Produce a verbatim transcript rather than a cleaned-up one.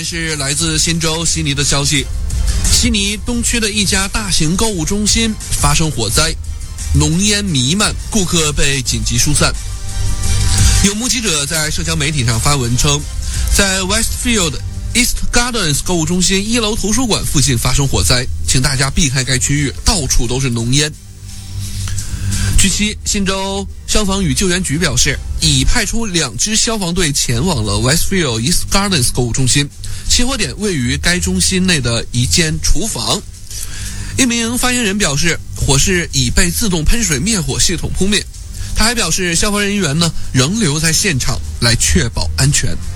是来自新州悉尼的消息，悉尼东区的一家大型购物中心发生火灾，浓烟弥漫，顾客被紧急疏散。有目击者在社交媒体上发文称，在 Westfield East Gardens 购物中心一楼图书馆附近发生火灾，请大家避开该区域，到处都是浓烟。据悉，新州消防与救援局表示，已派出两支消防队前往了 Westfield East Gardens 购物中心，起火点位于该中心内的一间厨房。一名发言人表示，火势已被自动喷水灭火系统扑灭。他还表示，消防人员呢仍留在现场来确保安全。